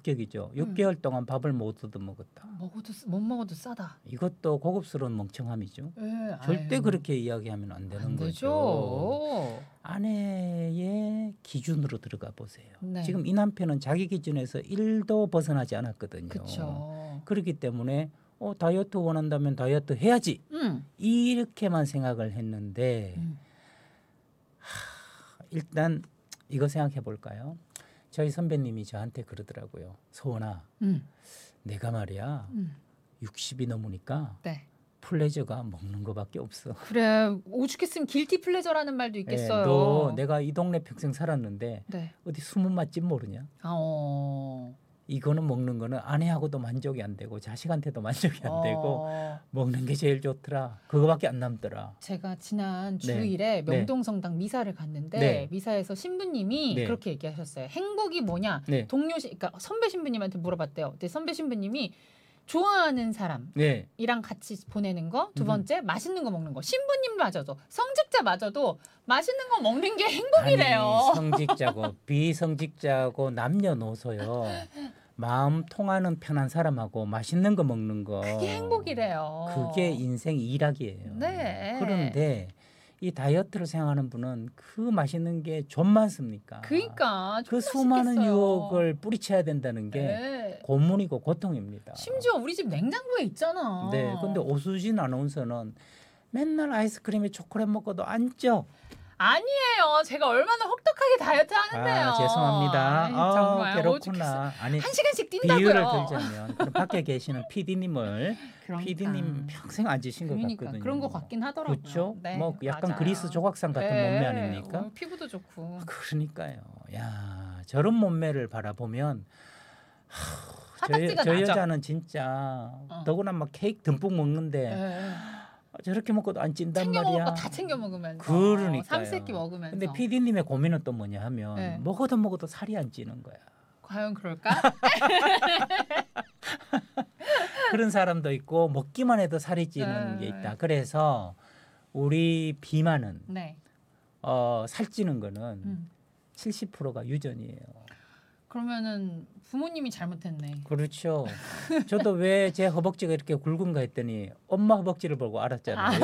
합격이죠. 6개월 동안 밥을 못 얻어 먹었다. 못 먹어도 싸다. 이것도 고급스러운 멍청함이죠. 예, 절대 아유, 그렇게 이야기하면 안 되는 안 거죠. 되죠. 아내의 기준으로 들어가 보세요. 네. 지금 이 남편은 자기 기준에서 1도 벗어나지 않았거든요. 그렇죠. 그렇기 때문에 다이어트 원한다면 다이어트 해야지. 이렇게만 생각을 했는데 일단 이거 생각해 볼까요? 저희 선배님이 저한테 그러더라고요. 소원아, 내가 말이야 60이 넘으니까 네. 플레저가 먹는 거밖에 없어. 그래 오죽했으면 길티 플레저라는 말도 있겠어요. 너 내가 이 동네 평생 살았는데 네. 어디 숨은 맛집 모르냐? 이거는 먹는 거는 아내하고도 만족이 안 되고 자식한테도 만족이 안 되고 먹는 게 제일 좋더라. 그거밖에 안 남더라. 제가 지난 네. 주일에 네. 명동성당 미사를 갔는데 네. 미사에서 신부님이 네. 그렇게 얘기하셨어요. 행복이 뭐냐? 네. 그러니까 선배 신부님한테 물어봤대요. 근데 선배 신부님이 좋아하는 사람이랑 네. 같이 보내는 거, 두 번째 맛있는 거 먹는 거. 신부님마저도 성직자마저도 맛있는 거 먹는 게 행복이래요. 아니, 성직자고 비성직자고 남녀노소요. 마음 통하는 편한 사람하고 맛있는 거 먹는 거. 그게 행복이래요. 그게 인생 일학이에요. 네. 그런데 이 다이어트를 생각하는 분은 그 맛있는 게 좀 많습니까? 그러니까 그 수많은 유혹을 뿌리쳐야 된다는 게 네. 고문이고 고통입니다. 심지어 우리 집 냉장고에 있잖아. 네, 근데 오수진 아나운서는 맨날 아이스크림에 초콜릿 먹고도 안 쪄. 아니에요. 제가 얼마나 혹독하게 다이어트 하는데요. 죄송합니다. 아이, 정말 그렇구나. 아니, 한 시간씩 뛴다고요. 비유를 들자면 그럼 밖에 계시는 PD님을 그러니까. PD님 평생 앉으신 것 같거든요. 그런 것 같긴 하더라고요. 그렇죠? 네, 뭐 약간 맞아요. 그리스 조각상 같은 몸매 아닙니까? 피부도 좋고. 그러니까요. 야, 저런 몸매를 바라보면 화딱지가 저 나죠. 여자는 진짜 더구나 막 케이크 듬뿍 먹는데 네. 저렇게 먹고도 안 찐단 챙겨 말이야. 먹을 거 다 챙겨 먹으면서. 그러니까요. 삼시세끼 먹으면서. 근데 PD님의 고민은 또 뭐냐 하면 네. 먹어도 살이 안 찌는 거야. 과연 그럴까? 그런 사람도 있고 먹기만 해도 살이 찌는 게 있다. 그래서 우리 비만은 네. 살찌는 거는 70%가 유전이에요. 그러면은 부모님이 잘못했네. 그렇죠. 저도 왜 제 허벅지가 이렇게 굵은가 했더니 엄마 허벅지를 보고 알았잖아요.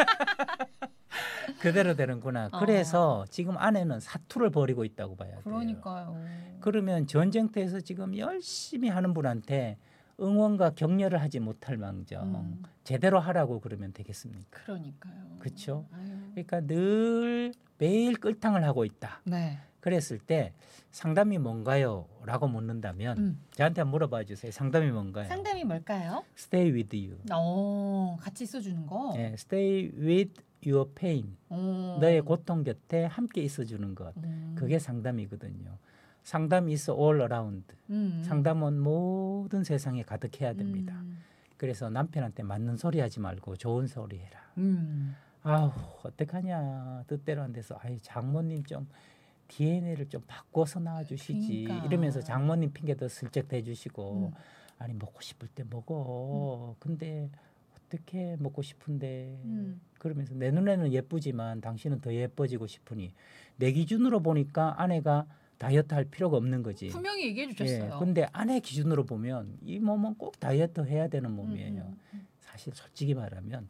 그대로 되는구나. 그래서 지금 아내는 사투를 벌이고 있다고 봐야 돼요. 그러니까요. 그러면 전쟁터에서 지금 열심히 하는 분한테 응원과 격려를 하지 못할 망정 제대로 하라고 그러면 되겠습니까? 그러니까요. 그렇죠. 아유. 그러니까 늘 매일 끌탕을 하고 있다. 네. 그랬을 때 상담이 뭔가요? 라고 묻는다면 저한테 한번 물어봐 주세요. 상담이 뭔가요? 상담이 뭘까요? Stay with you. 같이 있어주는 거. 네, stay with your pain. 너의 고통 곁에 함께 있어주는 것. 그게 상담이거든요. 상담이 있어 all around. 상담은 모든 세상에 가득해야 됩니다. 그래서 남편한테 맞는 소리 하지 말고 좋은 소리 해라. 아우 어떡하냐. 뜻대로 안 돼서 장모님 좀 DNA를 좀 바꿔서 낳아주시지. 그러니까. 이러면서 장모님 핑계도 슬쩍 대주시고 아니 먹고 싶을 때 먹어. 근데 어떻게 먹고 싶은데 그러면서 내 눈에는 예쁘지만 당신은 더 예뻐지고 싶으니 내 기준으로 보니까 아내가 다이어트 할 필요가 없는 거지. 분명히 얘기해 주셨어요. 근데 아내 기준으로 보면 이 몸은 꼭 다이어트 해야 되는 몸이에요. 사실 솔직히 말하면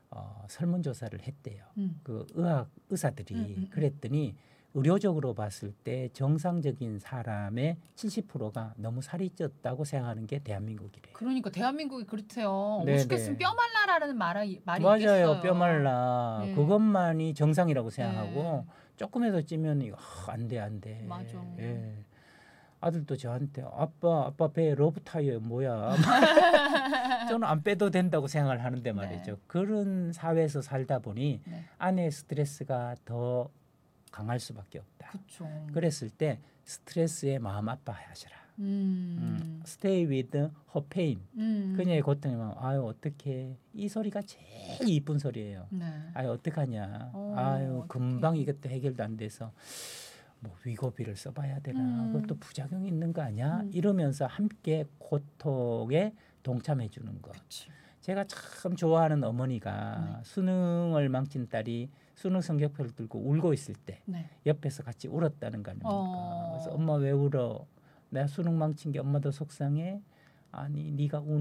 설문조사를 했대요. 그 의사들이 그랬더니 의료적으로 봤을 때 정상적인 사람의 70%가 너무 살이 쪘다고 생각하는 게 대한민국이래요. 그러니까 대한민국이 그렇대요. 네, 오죽했으면 네. 뼈 말라라는 말이 맞아요. 있겠어요. 뼈 말라. 네. 그것만이 정상이라고 생각하고 네. 조금해서 찌면 이거 안 돼. 맞아. 예. 아들도 저한테 아빠 배에 러브 타이어 뭐야. 저는 안 빼도 된다고 생각을 하는데 말이죠. 네. 그런 사회에서 살다 보니 네. 아내의 스트레스가 더 강할 수밖에 없다. 그렇죠. 그랬을 때 스트레스에 마음 아파하시라. Stay with her pain. 그녀의 고통이면 아유 어떡해. 이 소리가 제일 이쁜 소리예요. 네. 아유 어떡하냐. 아유 어떡해. 금방 이것도 해결도 안 돼서 뭐 위고비를 써봐야 되나. 그것도 부작용이 있는 거 아니야. 이러면서 함께 고통에 동참해 주는 거. 그치. 제가 참 좋아하는 어머니가 수능을 망친 딸이 수능 성적표를 들고 울고 있을 때 네. 옆에서 같이 울었다는 거 아닙니까? 그래서 엄마 왜 울어? 내가 수능 망친 게 엄마도 속상해. 아니 네가